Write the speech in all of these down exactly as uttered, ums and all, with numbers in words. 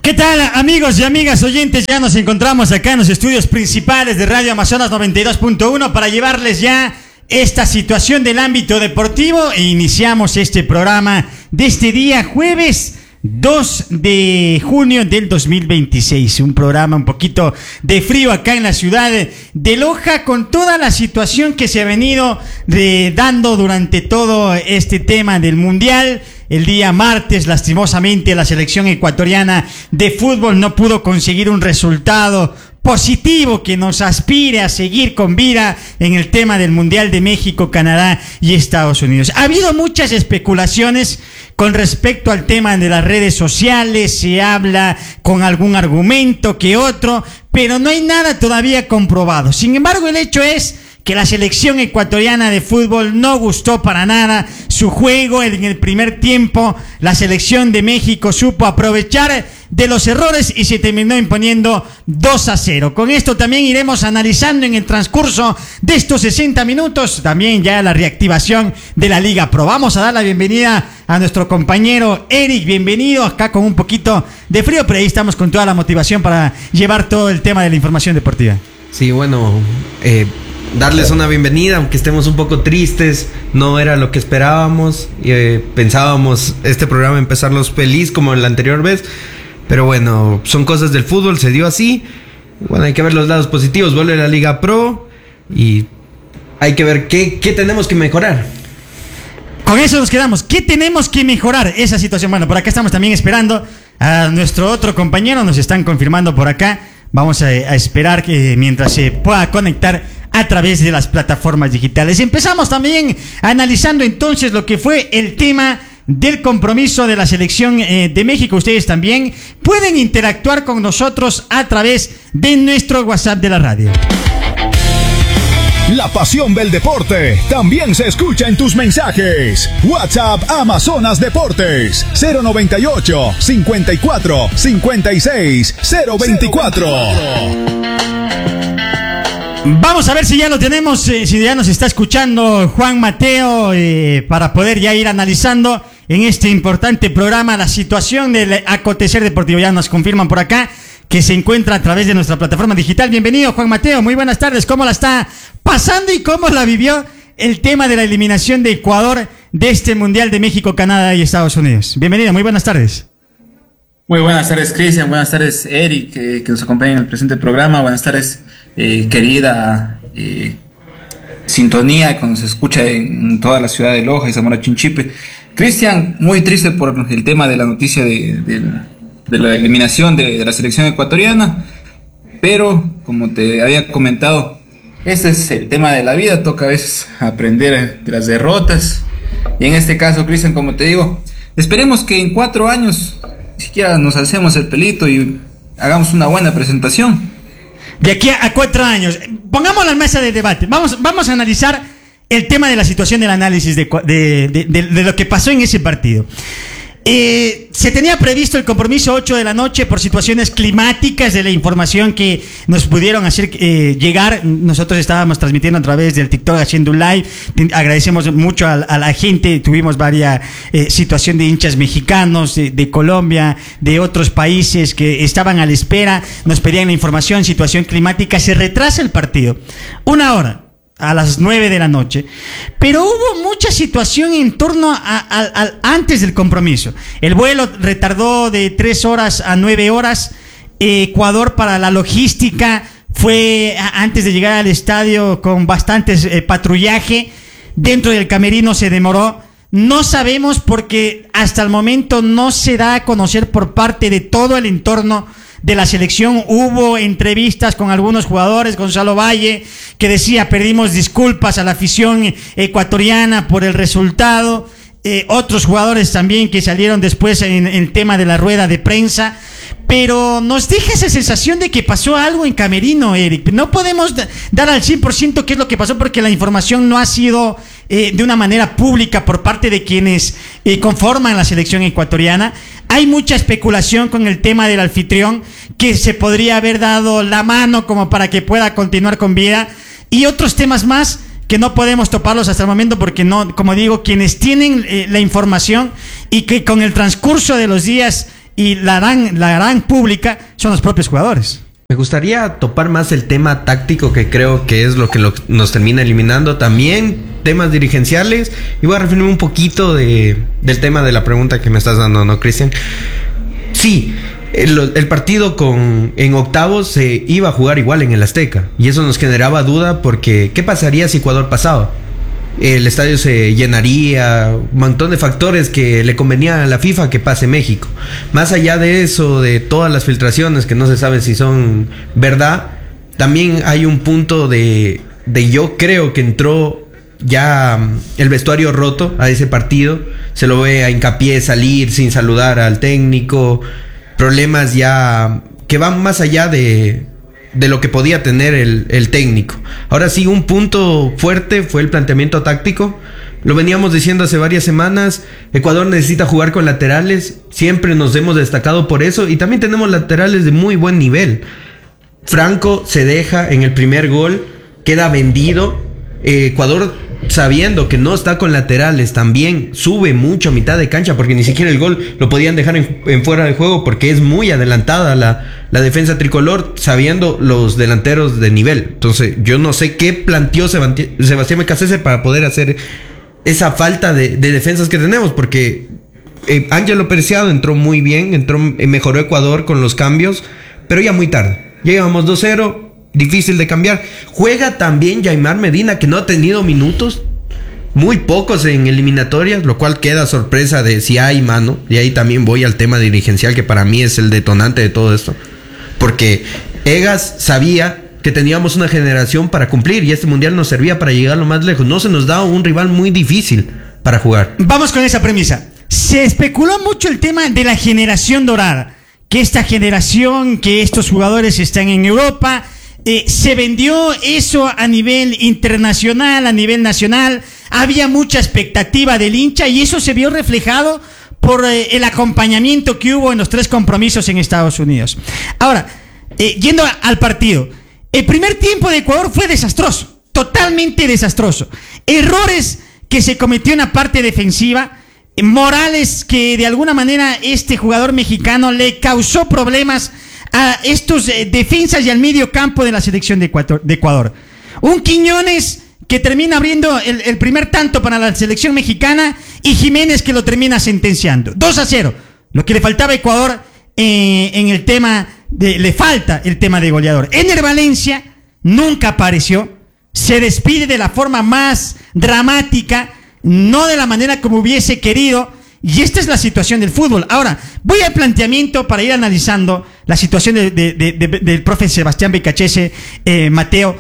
¿Qué tal, amigos y amigas oyentes? Ya nos encontramos acá en los estudios principales de Radio Amazonas noventa y dos punto uno para llevarles ya esta situación del ámbito deportivo e iniciamos este programa de este día jueves dos de junio del dos mil veintiséis, un programa un poquito de frío acá en la ciudad de Loja con toda la situación que se ha venido de, dando durante todo este tema del Mundial. El día martes, lastimosamente, la selección ecuatoriana de fútbol no pudo conseguir un resultado positivo que nos aspire a seguir con vida en el tema del Mundial de México, Canadá y Estados Unidos. Ha habido muchas especulaciones con respecto al tema de las redes sociales, se habla con algún argumento que otro, pero no hay nada todavía comprobado. Sin embargo, el hecho es que la selección ecuatoriana de fútbol no gustó para nada su juego. En el primer tiempo, la selección de México supo aprovechar de los errores y se terminó imponiendo dos a cero. Con esto también iremos analizando en el transcurso de estos sesenta minutos también ya la reactivación de la Liga Pro. Vamos a dar la bienvenida a nuestro compañero Eric, bienvenido, acá con un poquito de frío, pero ahí estamos con toda la motivación para llevar todo el tema de la información deportiva. Sí, bueno, eh... darles una bienvenida, aunque estemos un poco tristes, no era lo que esperábamos, eh, pensábamos este programa empezarlos feliz como la anterior vez, pero bueno, son cosas del fútbol, se dio así, bueno, hay que ver los lados positivos, vuelve la Liga Pro y hay que ver qué, qué tenemos que mejorar. Con eso nos quedamos, ¿qué tenemos que mejorar esa situación? Bueno, por acá estamos también esperando a nuestro otro compañero, nos están confirmando por acá, vamos a, a esperar que mientras se pueda conectar a través de las plataformas digitales. Empezamos también analizando entonces lo que fue el tema del compromiso de la selección eh, de México. Ustedes también pueden interactuar con nosotros a través de nuestro WhatsApp de la radio. La pasión del deporte también se escucha en tus mensajes. WhatsApp Amazonas Deportes cero noventa y ocho, cincuenta y cuatro, cincuenta y seis, cero veinticuatro. Vamos a ver si ya lo tenemos, eh, si ya nos está escuchando Juan Mateo, eh, para poder ya ir analizando en este importante programa la situación del acontecer deportivo. Ya nos confirman por acá que se encuentra a través de nuestra plataforma digital. Bienvenido, Juan Mateo, muy buenas tardes. ¿Cómo la está pasando y cómo la vivió el tema de la eliminación de Ecuador de este Mundial de México, Canadá y Estados Unidos? Bienvenido, muy buenas tardes. Muy buenas tardes, Cristian. Buenas tardes, Eric, eh, que nos acompaña en el presente programa. Buenas tardes, eh, querida eh, sintonía que nos escucha en toda la ciudad de Loja y Zamora Chinchipe. Cristian, muy triste por el tema de la noticia de, de, de la eliminación de, de la selección ecuatoriana, pero como te había comentado, este es el tema de la vida, toca a veces aprender de las derrotas. Y en este caso, Cristian, como te digo, esperemos que en cuatro años siquiera nos alcemos el pelito y hagamos una buena presentación. De aquí a, a cuatro años, pongamos la mesa de debate, vamos, vamos a analizar el tema de la situación del análisis de, de, de, de, de lo que pasó en ese partido. Eh, se tenía previsto el compromiso ocho de la noche por situaciones climáticas, de la información que nos pudieron hacer eh, llegar. Nosotros estábamos transmitiendo a través del TikTok, haciendo un live. Agradecemos mucho a, a la gente. Tuvimos varias eh, situaciones de hinchas mexicanos, de, de Colombia, de otros países que estaban a la espera. Nos pedían la información, situación climática. Se retrasa el partido una hora, a las nueve de la noche, pero hubo mucha situación en torno a, a, a antes del compromiso. El vuelo retardó de tres horas a nueve horas. Ecuador, para la logística, fue a, antes de llegar al estadio con bastantes eh, patrullaje. Dentro del camerino se demoró. No sabemos porque hasta el momento no se da a conocer por parte de todo el entorno de la selección. Hubo entrevistas con algunos jugadores, Gonzalo Valle, que decía: pedimos disculpas a la afición ecuatoriana por el resultado. Eh, otros jugadores también que salieron después en, en el tema de la rueda de prensa. Pero nos deja esa sensación de que pasó algo en camerino, Eric. No podemos d- dar al cien por ciento qué es lo que pasó porque la información no ha sido eh, de una manera pública por parte de quienes eh, conforman la selección ecuatoriana. Hay mucha especulación con el tema del anfitrión, que se podría haber dado la mano como para que pueda continuar con vida, y otros temas más que no podemos toparlos hasta el momento porque no, como digo, quienes tienen eh, la información y que con el transcurso de los días y la gran, la gran pública son los propios jugadores. Me gustaría topar más el tema táctico, que creo que es lo que lo, nos termina eliminando. También temas dirigenciales. Y voy a referirme un poquito de, del tema de la pregunta que me estás dando, ¿no, Cristian? Sí, el, el partido con, en octavos se iba a jugar igual en el Azteca. Y eso nos generaba duda porque ¿qué pasaría si Ecuador pasaba? El estadio se llenaría, un montón de factores que le convenía a la FIFA que pase México. Más allá de eso, de todas las filtraciones que no se sabe si son verdad, también hay un punto de, de yo creo que entró ya el vestuario roto a ese partido. Se lo ve a Hincapié salir sin saludar al técnico, problemas ya que van más allá de... de lo que podía tener el, el técnico. Ahora sí, un punto fuerte fue el planteamiento táctico. Lo veníamos diciendo hace varias semanas. Ecuador necesita jugar con laterales. Siempre nos hemos destacado por eso. Y también tenemos laterales de muy buen nivel. Franco se deja en el primer gol. Queda vendido. Eh, Ecuador, sabiendo que no está con laterales, también sube mucho a mitad de cancha, porque ni siquiera el gol lo podían dejar en, en fuera de juego, porque es muy adelantada la, la defensa tricolor, sabiendo los delanteros de nivel. Entonces yo no sé qué planteó Sebastián Becasese para poder hacer esa falta de, de defensas que tenemos, porque eh, Ángelo Preciado entró muy bien, entró, eh, mejoró Ecuador con los cambios, pero ya muy tarde. Llegamos dos cero, difícil de cambiar. Juega también Yaimar Medina, que no ha tenido minutos, muy pocos en eliminatorias, lo cual queda sorpresa de si hay mano. Y ahí también voy al tema dirigencial, que para mí es el detonante de todo esto, porque Egas sabía que teníamos una generación para cumplir y este mundial nos servía para llegar lo más lejos. No se nos da un rival muy difícil para jugar. Vamos con esa premisa. Se especuló mucho el tema de la generación dorada, que esta generación, que estos jugadores están en Europa. Eh, se vendió eso a nivel internacional, a nivel nacional. Había mucha expectativa del hincha y eso se vio reflejado por eh, el acompañamiento que hubo en los tres compromisos en Estados Unidos. Ahora, eh, yendo a, al partido, el primer tiempo de Ecuador fue desastroso, totalmente desastroso. Errores que se cometió en la parte defensiva, Morales, que de alguna manera este jugador mexicano le causó problemas a estos eh, defensas y al medio campo de la selección de Ecuador, de Ecuador. Un Quiñones que termina abriendo el, el primer tanto para la selección mexicana y Jiménez que lo termina sentenciando. dos a cero. Lo que le faltaba a Ecuador eh, en el tema, de, le falta el tema de goleador. Ener Valencia nunca apareció, se despide de la forma más dramática, no de la manera como hubiese querido. Y esta es la situación del fútbol. Ahora, voy al planteamiento para ir analizando la situación de, de, de, de, del profe Sebastián Becasese, eh, Mateo.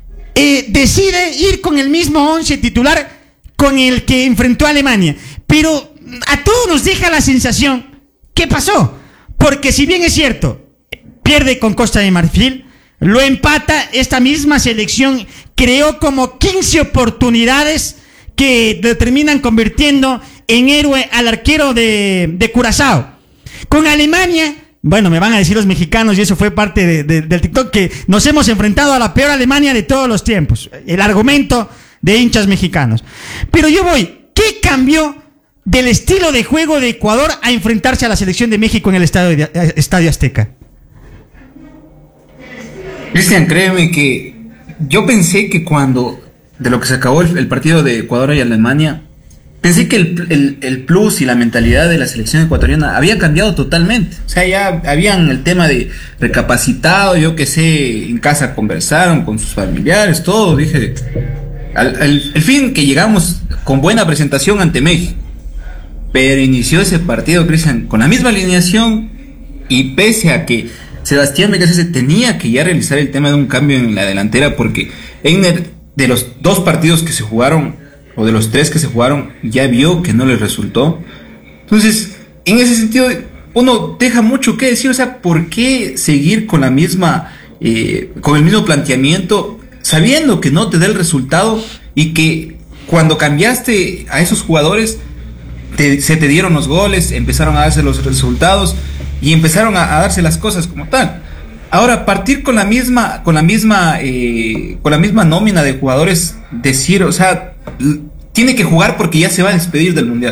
Eh, decide ir con el mismo once titular con el que enfrentó a Alemania. Pero a todos nos deja la sensación, ¿qué pasó? Porque si bien es cierto, pierde con Costa de Marfil, lo empata, esta misma selección creó como quince oportunidades que lo terminan convirtiendo en héroe al arquero de, de Curazao. Con Alemania, bueno, me van a decir los mexicanos, y eso fue parte de, de, del TikTok, que nos hemos enfrentado a la peor Alemania de todos los tiempos. El argumento de hinchas mexicanos. Pero yo voy, ¿qué cambió del estilo de juego de Ecuador a enfrentarse a la selección de México en el Estadio, de, Estadio Azteca? Cristian, créeme que yo pensé que cuando, de lo que se acabó el, el partido de Ecuador y Alemania, pensé que el, el, el plus y la mentalidad de la selección ecuatoriana había cambiado totalmente. O sea, ya habían el tema de recapacitado, yo que sé, en casa conversaron con sus familiares, todo. Dije, al, al, al fin que llegamos con buena presentación ante México. Pero inició ese partido, Cristian, con la misma alineación, y pese a que Sebastián Becasese tenía que ya realizar el tema de un cambio en la delantera, porque Einer, de los dos partidos que se jugaron, o de los tres que se jugaron, ya vio que no les resultó. Entonces, en ese sentido, uno deja mucho que decir. O sea, ¿por qué seguir con la misma, eh, con el mismo planteamiento, sabiendo que no te da el resultado, y que cuando cambiaste a esos jugadores, te, se te dieron los goles, empezaron a darse los resultados, y empezaron a, a darse las cosas como tal? Ahora, partir con la misma, con la misma, eh, con la misma nómina de jugadores, decir, o sea, tiene que jugar porque ya se va a despedir del mundial.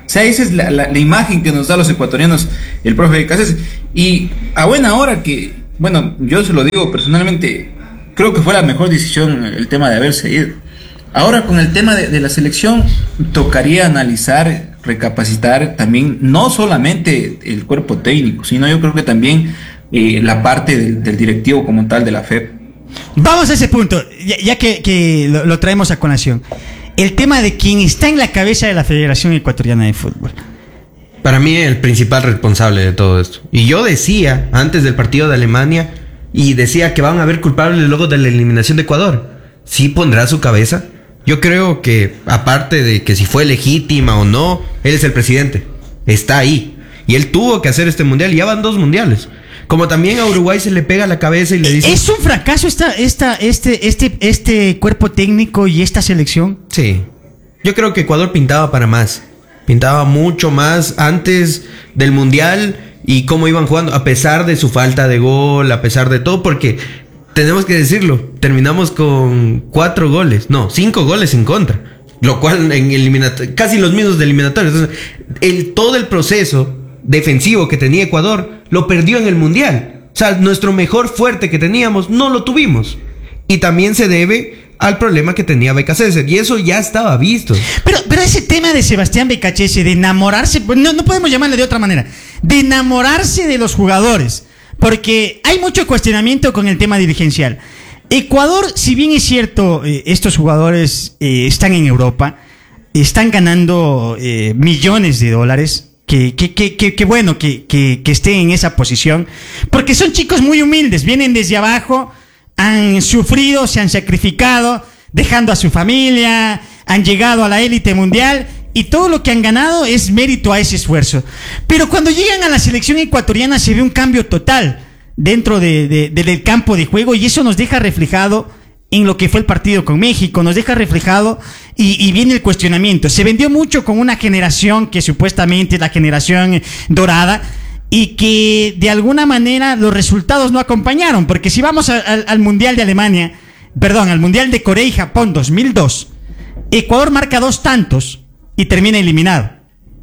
sea, esa es la, la, la imagen que nos da a los ecuatorianos el profe Becasese. Y a buena hora que, bueno, yo se lo digo personalmente, creo que fue la mejor decisión el tema de haberse ido. Ahora con el tema de, de la selección, tocaría analizar, recapacitar también, no solamente el cuerpo técnico, sino yo creo que también eh, la parte del, del directivo como tal de la F E P. Vamos a ese punto, ya, ya que, que lo, lo traemos a colación. El tema de quién está en la cabeza de la Federación Ecuatoriana de Fútbol. Para mí el principal responsable de todo esto. Y yo decía, antes del partido de Alemania, y decía que van a haber culpables luego de la eliminación de Ecuador. ¿Sí pondrá su cabeza? Yo creo que, aparte de que si fue legítima o no, él es el presidente. Está ahí. Y él tuvo que hacer este mundial. Y ya van dos mundiales. Como también a Uruguay se le pega la cabeza y le dice... ¿Es un fracaso esta, esta, este, este, este cuerpo técnico y esta selección? Sí. Yo creo que Ecuador pintaba para más. Pintaba mucho más antes del mundial y cómo iban jugando, a pesar de su falta de gol, a pesar de todo, porque tenemos que decirlo, terminamos con cuatro goles, no, cinco goles en contra, lo cual en eliminatorios, casi los mismos de eliminatorios. Entonces, el, todo el proceso defensivo que tenía Ecuador lo perdió en el mundial. O sea, nuestro mejor fuerte que teníamos no lo tuvimos. Y también se debe al problema que tenía Becasese, y eso ya estaba visto. Pero, pero ese tema de Sebastián Becasese, de enamorarse, no, no podemos llamarle de otra manera, de enamorarse de los jugadores, porque hay mucho cuestionamiento con el tema dirigencial. Ecuador, si bien es cierto, eh, estos jugadores eh, están en Europa, están ganando eh, millones de dólares. Que, que, que, que, que bueno que, que, que estén en esa posición, porque son chicos muy humildes, vienen desde abajo, han sufrido, se han sacrificado, dejando a su familia, han llegado a la élite mundial y todo lo que han ganado es mérito a ese esfuerzo. Pero cuando llegan a la selección ecuatoriana se ve un cambio total dentro de, de, de, del campo de juego, y eso nos deja reflejado en lo que fue el partido con México, nos deja reflejado y, y viene el cuestionamiento. Se vendió mucho con una generación que supuestamente es la generación dorada y que de alguna manera los resultados no acompañaron, porque si vamos a, a, al Mundial de Alemania, perdón, al Mundial de Corea y Japón dos mil dos, Ecuador marca dos tantos y termina eliminado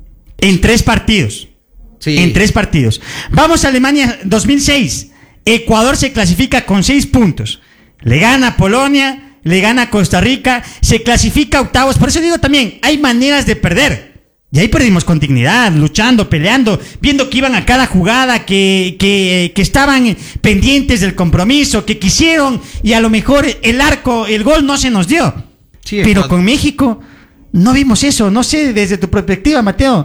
en tres partidos. Sí. En tres partidos. Vamos a Alemania dos mil seis, Ecuador se clasifica con seis puntos. Le gana a Polonia, le gana a Costa Rica, se clasifica a octavos. Por eso digo también, hay maneras de perder. Y ahí perdimos con dignidad, luchando, peleando, viendo que iban a cada jugada, que, que, que estaban pendientes del compromiso, que quisieron, y a lo mejor el arco, el gol no se nos dio. Sí, pero claro, con México no vimos eso. No sé, desde tu perspectiva, Mateo,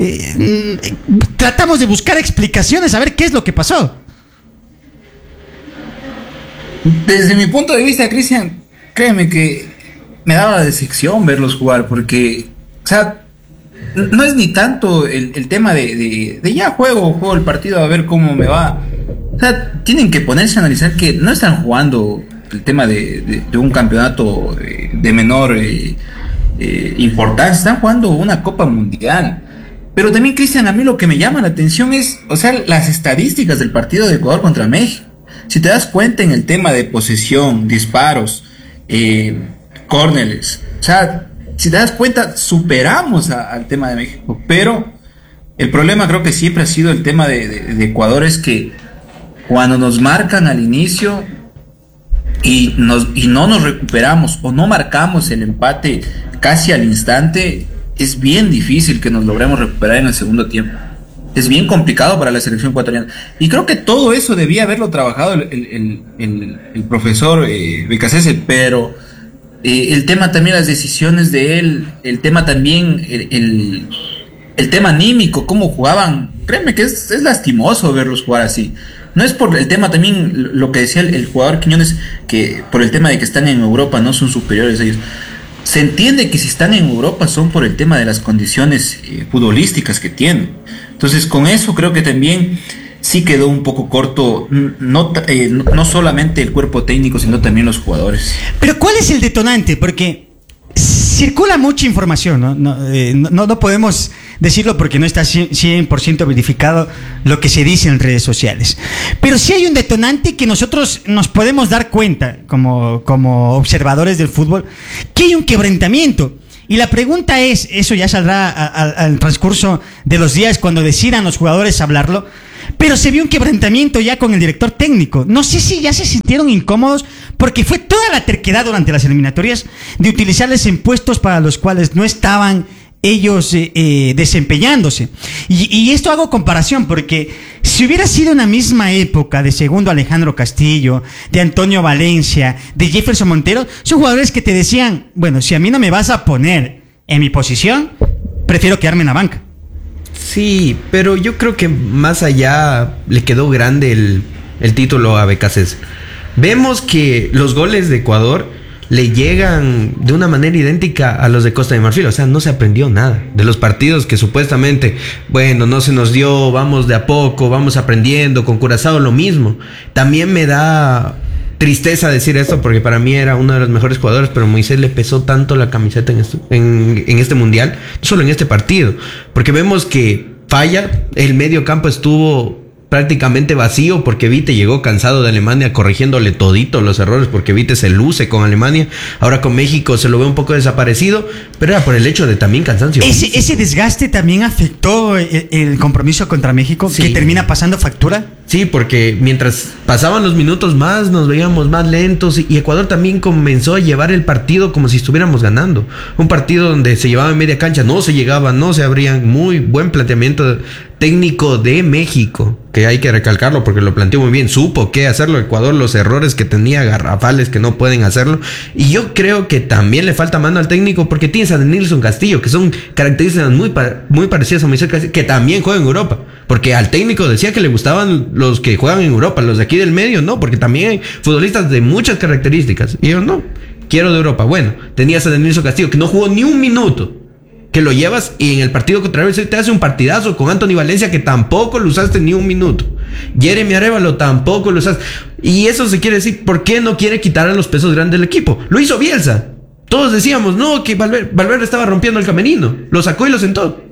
eh, tratamos de buscar explicaciones, a ver qué es lo que pasó. Desde mi punto de vista, Cristian, créeme que me daba decepción verlos jugar, porque, o sea, no es ni tanto el, el tema de, de, de ya juego, juego el partido a ver cómo me va. O sea, tienen que ponerse a analizar que no están jugando el tema de, de, de un campeonato de, de menor eh, eh, importancia, están jugando una Copa Mundial. Pero también, Cristian, a mí lo que me llama la atención es, o sea, las estadísticas del partido de Ecuador contra México. Si te das cuenta en el tema de posesión, disparos, eh, córneres, o sea, si te das cuenta, superamos a, al tema de México. Pero el problema creo que siempre ha sido el tema de, de, de Ecuador, es que cuando nos marcan al inicio y, nos, y no nos recuperamos o no marcamos el empate casi al instante, es bien difícil que nos logremos recuperar en el segundo tiempo. Es bien complicado para la selección ecuatoriana. Y creo que todo eso debía haberlo trabajado el, el, el, el profesor eh, Becasese, pero eh, el tema también, las decisiones de él, el tema también, el, el, el tema anímico, cómo jugaban, créeme que es, es lastimoso verlos jugar así. No es por el tema también, lo que decía el, el jugador Quiñones, que por el tema de que están en Europa no son superiores a ellos. Se entiende que si están en Europa son por el tema de las condiciones eh, futbolísticas que tienen. Entonces, con eso creo que también sí quedó un poco corto, no, eh, no solamente el cuerpo técnico, sino también los jugadores. Pero ¿cuál es el detonante? Porque circula mucha información, ¿no? No, eh, no, no podemos decirlo porque no está cien por ciento verificado lo que se dice en redes sociales. Pero sí hay un detonante que nosotros nos podemos dar cuenta como, como observadores del fútbol, que hay un quebrantamiento. Y la pregunta es, eso ya saldrá a, a, al transcurso de los días cuando decidan los jugadores hablarlo, pero se vio un quebrantamiento ya con el director técnico. No sé si ya se sintieron incómodos porque fue toda la terquedad durante las eliminatorias de utilizarles en puestos para los cuales no estaban ellos eh, eh, desempeñándose. Y, y esto hago comparación porque si hubiera sido una misma época de Segundo Alejandro Castillo, de Antonio Valencia, de Jefferson Montero, son jugadores que te decían, bueno, si a mí no me vas a poner en mi posición, prefiero quedarme en la banca. Sí, pero yo creo que más allá le quedó grande el, el título a Becasés. Vemos que los goles de Ecuador le llegan de una manera idéntica a los de Costa de Marfil. O sea, no se aprendió nada de los partidos que supuestamente, bueno, no se nos dio, vamos de a poco, vamos aprendiendo. Con Curazao lo mismo. También me da tristeza decir esto porque para mí era uno de los mejores jugadores, pero Moisés le pesó tanto la camiseta en este, en, en este mundial, no solo en este partido, porque vemos que falla, el medio campo estuvo prácticamente vacío porque Vite llegó cansado de Alemania corrigiéndole todito los errores porque Vite se luce con Alemania. Ahora con México se lo ve un poco desaparecido, pero era por el hecho de también cansancio. Ese, ese desgaste también afectó el, el compromiso contra México, sí, que termina pasando factura. Sí, porque mientras pasaban los minutos más nos veíamos más lentos y Ecuador también comenzó a llevar el partido como si estuviéramos ganando. Un partido donde se llevaba en media cancha, no se llegaba, no se abrían. Muy buen planteamiento técnico de México, que hay que recalcarlo porque lo planteó muy bien, supo qué hacerlo. Ecuador, los errores que tenía garrafales que no pueden hacerlo, y yo creo que también le falta mano al técnico porque tienes a Denilson Castillo, que son características muy, pa- muy parecidas a Moisés Castillo, que también juega en Europa, porque al técnico decía que le gustaban los que juegan en Europa, los de aquí del medio no, porque también hay futbolistas de muchas características, y yo no, quiero de Europa. Bueno, tenías a Denilson Castillo que no jugó ni un minuto, que lo llevas y en el partido contrario te hace un partidazo con Anthony Valencia que tampoco lo usaste ni un minuto. Jeremy Arévalo tampoco lo usaste. Y eso se quiere decir, ¿por qué no quiere quitar a los pesos grandes del equipo? Lo hizo Bielsa. Todos decíamos, no, que Valverde, Valverde estaba rompiendo el camerino. Lo sacó y lo sentó.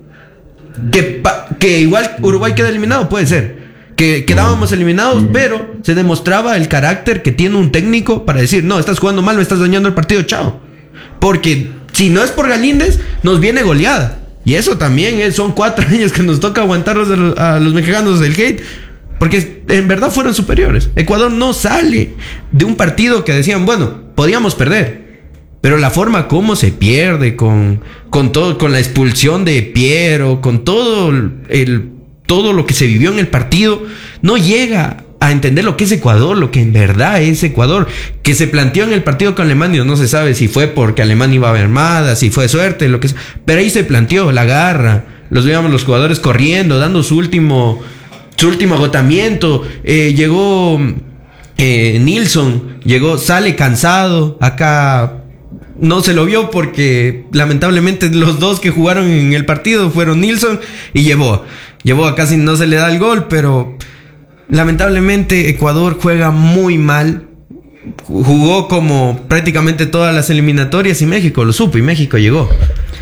Que, que igual Uruguay queda eliminado, puede ser. Que quedábamos eliminados, pero se demostraba el carácter que tiene un técnico para decir, no, estás jugando mal, me estás dañando el partido, chao. Porque si no es por Galíndez, nos viene goleada. Y eso también es, son cuatro años que nos toca aguantarlos a los, a los mexicanos del hate. Porque en verdad fueron superiores. Ecuador no sale de un partido que decían, bueno, podíamos perder. Pero la forma como se pierde, con, con todo, con la expulsión de Piero, con todo el, todo lo que se vivió en el partido, no llega a entender lo que es Ecuador, lo que en verdad es Ecuador, que se planteó en el partido con Alemania. No se sabe si fue porque Alemania iba a haber armada, si fue suerte, lo que sea, pero ahí se planteó la garra. Los veíamos los jugadores corriendo, dando su último, su último agotamiento. Eh, llegó eh, Nilsson, llegó, sale cansado. Acá no se lo vio porque lamentablemente los dos que jugaron en el partido fueron Nilsson y llevó. Llevó a casi no se le da el gol, pero lamentablemente Ecuador juega muy mal. Jugó como prácticamente todas las eliminatorias y México lo supo y México llegó.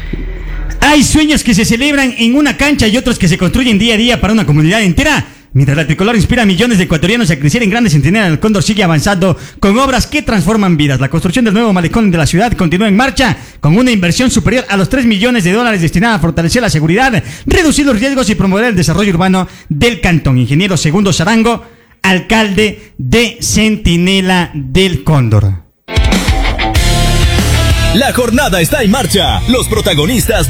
Hay sueños que se celebran en una cancha y otros que se construyen día a día para una comunidad entera. Mientras la tricolor inspira a millones de ecuatorianos a crecer en grandes centenares, el Cóndor sigue avanzando con obras que transforman vidas. La construcción del nuevo malecón de la ciudad continúa en marcha con una inversión superior a los tres millones de dólares destinada a fortalecer la seguridad, reducir los riesgos y promover el desarrollo urbano del cantón. Ingeniero Segundo Sarango, alcalde de Centinela del Cóndor. La jornada está en marcha. Los protagonistas